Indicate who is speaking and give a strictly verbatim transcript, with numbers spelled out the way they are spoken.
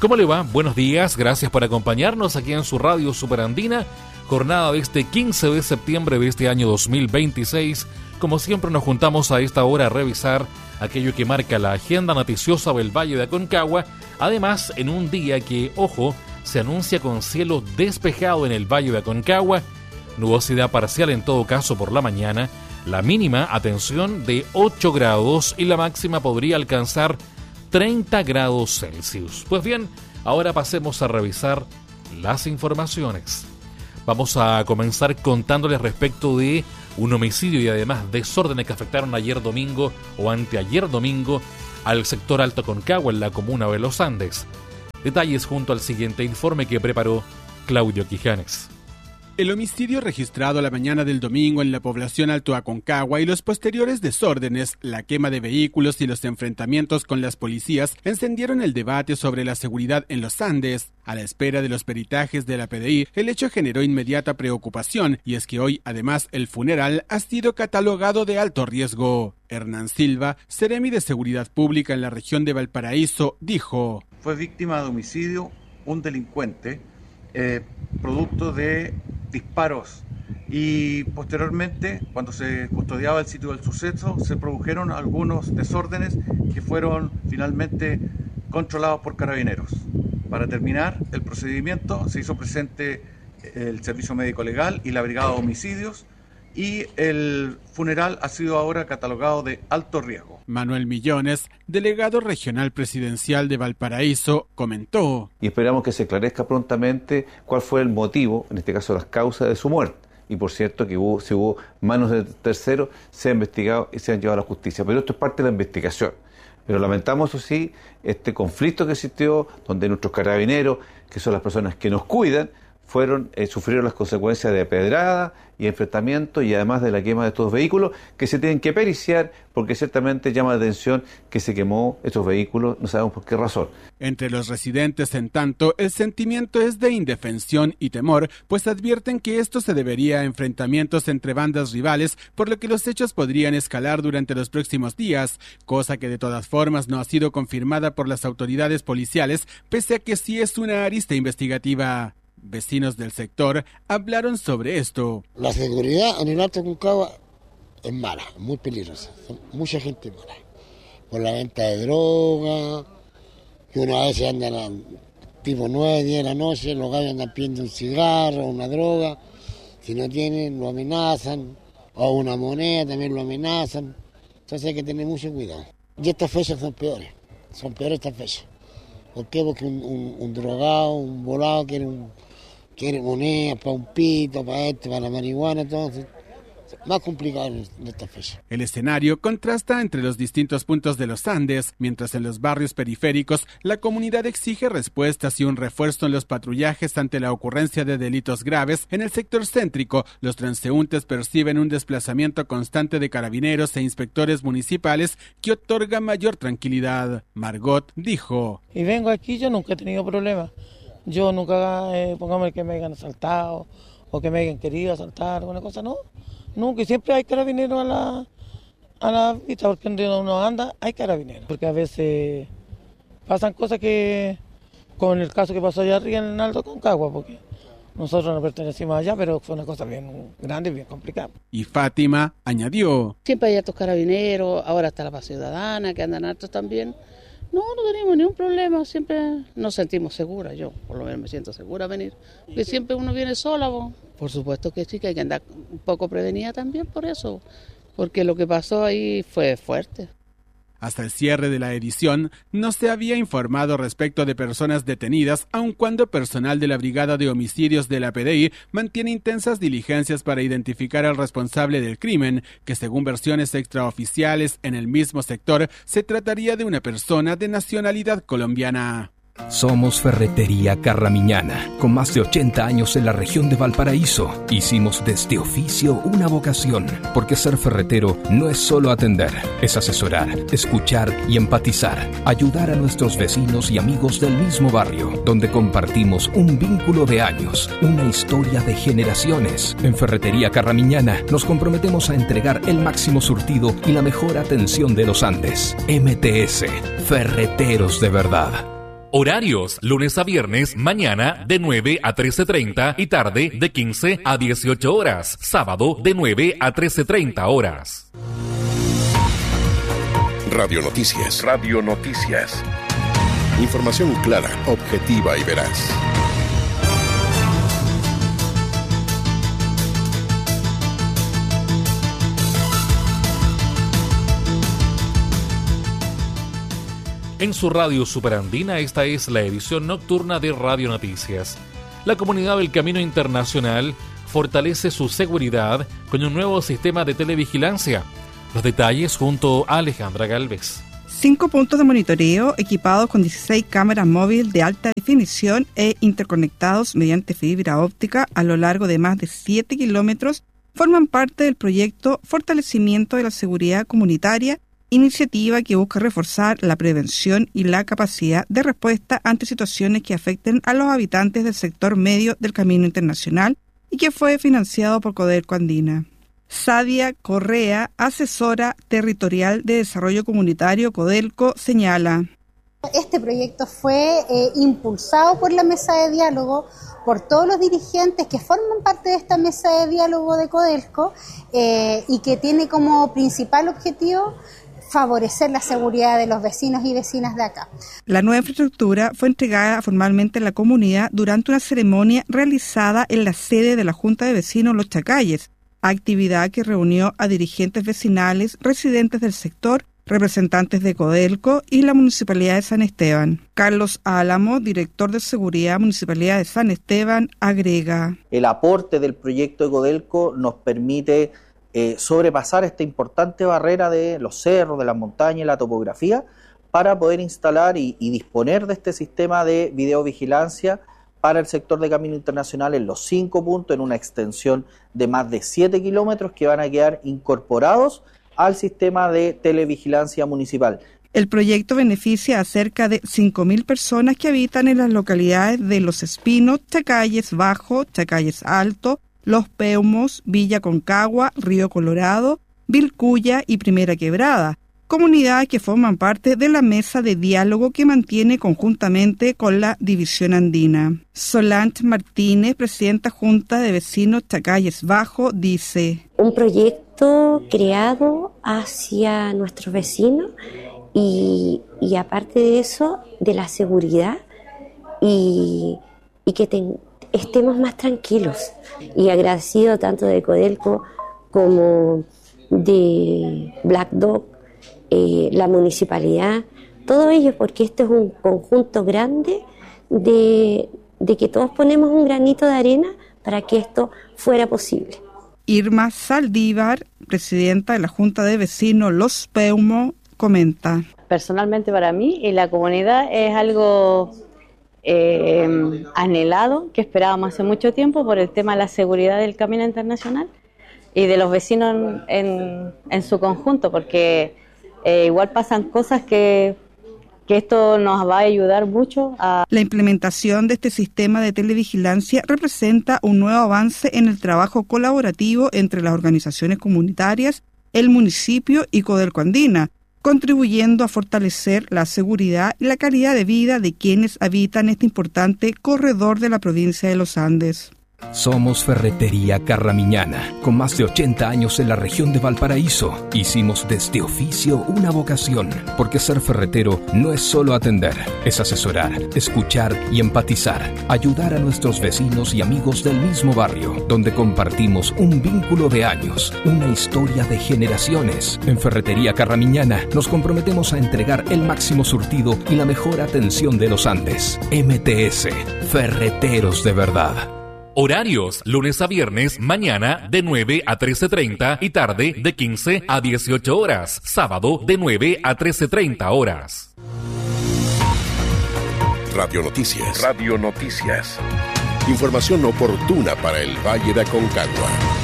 Speaker 1: ¿Cómo le va? Buenos días, gracias por acompañarnos aquí en su radio Superandina, jornada de este quince de septiembre de este año dos mil veintiséis. Como siempre nos juntamos a esta hora a revisar aquello que marca la agenda noticiosa del Valle de Aconcagua, además en un día que, ojo, se anuncia con cielo despejado en el Valle de Aconcagua, nubosidad parcial en todo caso por la mañana, la mínima, atención, de ocho grados y la máxima podría alcanzar treinta grados Celsius. Pues bien, ahora pasemos a revisar las informaciones. Vamos a comenzar contándoles respecto de un homicidio y además desórdenes que afectaron ayer domingo o anteayer domingo al sector Alto Aconcagua en la comuna de Los Andes. Detalles junto al siguiente informe que preparó Claudio Quijanes.
Speaker 2: El homicidio registrado la mañana del domingo en la población Alto Aconcagua y los posteriores desórdenes, la quema de vehículos y los enfrentamientos con las policías encendieron el debate sobre la seguridad en los Andes. A la espera de los peritajes de la P D I, el hecho generó inmediata preocupación y es que hoy, además, el funeral ha sido catalogado de alto riesgo. Hernán Silva, seremi de Seguridad Pública en la región de Valparaíso, dijo:
Speaker 3: Fue víctima de homicidio un delincuente, eh, producto de disparos, y posteriormente, cuando se custodiaba el sitio del suceso, se produjeron algunos desórdenes que fueron finalmente controlados por carabineros. Para terminar el procedimiento se hizo presente el Servicio Médico Legal y la Brigada de Homicidios, y el funeral ha sido ahora catalogado de alto riesgo.
Speaker 2: Manuel Millones, delegado regional presidencial de Valparaíso, comentó:
Speaker 4: y esperamos que se esclarezca prontamente cuál fue el motivo, en este caso las causas de su muerte. Y por cierto que hubo, si hubo manos de terceros, se ha investigado y se han llevado a la justicia. Pero esto es parte de la investigación. Pero lamentamos, eso sí, este conflicto que existió, donde nuestros carabineros, que son las personas que nos cuidan, fueron eh, sufrieron las consecuencias de pedrada y enfrentamiento, y además de la quema de estos vehículos que se tienen que periciar, porque ciertamente llama la atención que se quemó estos vehículos, no sabemos por qué razón.
Speaker 2: Entre los residentes, en tanto, el sentimiento es de indefensión y temor, pues advierten que esto se debería a enfrentamientos entre bandas rivales, por lo que los hechos podrían escalar durante los próximos días, cosa que de todas formas no ha sido confirmada por las autoridades policiales, pese a que sí es una arista investigativa. Vecinos del sector hablaron sobre esto.
Speaker 5: La seguridad en el Alto Aconcagua es mala, muy peligrosa. Mucha gente mala. Por la venta de droga, que uno a veces anda a tipo nueve, diez de la noche, los gallos andan pidiendo un cigarro, una droga. Si no tienen, lo amenazan. O una moneda también lo amenazan. Entonces hay que tener mucho cuidado. Y estas fechas son peores. Son peores estas fechas. ¿Por qué? Porque un, un, un drogado, un volado quiere un... quiere moneda para un pito, para esto, para la marihuana, entonces más complicado en esta fecha.
Speaker 2: El escenario contrasta entre los distintos puntos de los Andes, mientras en los barrios periféricos la comunidad exige respuestas y un refuerzo en los patrullajes ante la ocurrencia de delitos graves. En el sector céntrico, los transeúntes perciben un desplazamiento constante de carabineros e inspectores municipales que otorga mayor tranquilidad. Margot dijo:
Speaker 6: y vengo aquí, yo nunca he tenido problemas. Yo nunca, eh, pongamos que me hayan asaltado o que me hayan querido asaltar, alguna cosa, no. Nunca, y siempre hay carabineros a la, a la vista, porque donde uno anda hay carabineros. Porque a veces pasan cosas que, con el caso que pasó allá arriba en el Alto Aconcagua, porque nosotros no pertenecimos allá, pero fue una cosa bien grande y bien complicada.
Speaker 2: Y Fátima añadió:
Speaker 7: siempre hay hartos carabineros, ahora está la Paz Ciudadana, que andan hartos también. No, no tenemos ningún problema, siempre nos sentimos seguras, yo por lo menos me siento segura venir. Que siempre uno viene sola, ¿no? Por supuesto que sí, que hay que andar un poco prevenida también por eso, porque lo que pasó ahí fue fuerte.
Speaker 2: Hasta el cierre de la edición, no se había informado respecto de personas detenidas, aun cuando personal de la Brigada de Homicidios de la P D I mantiene intensas diligencias para identificar al responsable del crimen, que según versiones extraoficiales en el mismo sector, se trataría de una persona de nacionalidad colombiana.
Speaker 8: Somos Ferretería Carramiñana, con más de ochenta años en la región de Valparaíso. Hicimos de este oficio una vocación, porque ser ferretero no es solo atender, es asesorar, escuchar y empatizar, ayudar a nuestros vecinos y amigos del mismo barrio, donde compartimos un vínculo de años, una historia de generaciones. En Ferretería Carramiñana nos comprometemos a entregar el máximo surtido y la mejor atención de los Andes. M T S, Ferreteros de verdad.
Speaker 1: Horarios, lunes a viernes, mañana de nueve a trece treinta y tarde de quince a dieciocho horas. Sábado de nueve a trece treinta horas.
Speaker 9: Radio Noticias. Radio Noticias. Información clara, objetiva y veraz.
Speaker 1: En su radio superandina, esta es la edición nocturna de Radio Noticias. La Comunidad del Camino Internacional fortalece su seguridad con un nuevo sistema de televigilancia. Los detalles junto a Alejandra Galvez.
Speaker 10: Cinco puntos de monitoreo equipados con dieciséis cámaras móviles de alta definición e interconectados mediante fibra óptica a lo largo de más de siete kilómetros forman parte del proyecto Fortalecimiento de la Seguridad Comunitaria, iniciativa que busca reforzar la prevención y la capacidad de respuesta ante situaciones que afecten a los habitantes del sector medio del Camino Internacional y que fue financiado por Codelco Andina. Sadia Correa, asesora territorial de desarrollo comunitario Codelco, señala:
Speaker 11: este proyecto fue eh, impulsado por la mesa de diálogo, por todos los dirigentes que forman parte de esta mesa de diálogo de Codelco eh, y que tiene como principal objetivo favorecer la seguridad de los vecinos y vecinas de acá.
Speaker 10: La nueva infraestructura fue entregada formalmente a la comunidad durante una ceremonia realizada en la sede de la Junta de Vecinos Los Chacayes, actividad que reunió a dirigentes vecinales, residentes del sector, representantes de Codelco y la Municipalidad de San Esteban. Carlos Álamo, director de Seguridad Municipalidad de San Esteban, agrega:
Speaker 12: el aporte del proyecto de Codelco nos permite Eh, sobrepasar esta importante barrera de los cerros, de las montañas y la topografía para poder instalar y, y disponer de este sistema de videovigilancia para el sector de Camino Internacional en los cinco puntos, en una extensión de más de siete kilómetros que van a quedar incorporados al sistema de televigilancia municipal.
Speaker 10: El proyecto beneficia a cerca de cinco mil personas que habitan en las localidades de Los Espinos, Chacayes Bajo, Chacayes Alto, Los Peumos, Villa Concagua, Río Colorado, Vilcuya y Primera Quebrada, comunidades que forman parte de la mesa de diálogo que mantiene conjuntamente con la División Andina. Solange Martínez, presidenta Junta de Vecinos Chacayes Bajo, dice:
Speaker 13: un proyecto creado hacia nuestros vecinos y, y aparte de eso, de la seguridad y, y que ten, estemos más tranquilos. Y agradecido tanto de Codelco como de Black Dog, eh, la municipalidad, todos ellos, porque esto es un conjunto grande de, de que todos ponemos un granito de arena para que esto fuera posible.
Speaker 10: Irma Saldívar, presidenta de la Junta de Vecinos Los Peumos, comenta:
Speaker 14: personalmente para mí y la comunidad es algo Eh, anhelado, que esperábamos hace mucho tiempo por el tema de la seguridad del Camino Internacional y de los vecinos en, en, en su conjunto, porque eh, igual pasan cosas que, que esto nos va a ayudar mucho a...
Speaker 10: La implementación de este sistema de televigilancia representa un nuevo avance en el trabajo colaborativo entre las organizaciones comunitarias, el municipio y Codelco Andina, contribuyendo a fortalecer la seguridad y la calidad de vida de quienes habitan este importante corredor de la provincia de los Andes.
Speaker 8: Somos Ferretería Carramiñana, con más de ochenta años en la región de Valparaíso. Hicimos de este oficio una vocación, porque ser ferretero no es solo atender, es asesorar, escuchar y empatizar, ayudar a nuestros vecinos y amigos del mismo barrio, donde compartimos un vínculo de años, una historia de generaciones. En Ferretería Carramiñana nos comprometemos a entregar el máximo surtido y la mejor atención de los Andes. M T S, Ferreteros de verdad.
Speaker 1: Horarios, lunes a viernes, mañana de nueve a trece treinta y tarde de quince a dieciocho horas. Sábado de nueve a trece treinta horas.
Speaker 9: Radio Noticias. Radio Noticias. Información oportuna para el Valle de Aconcagua.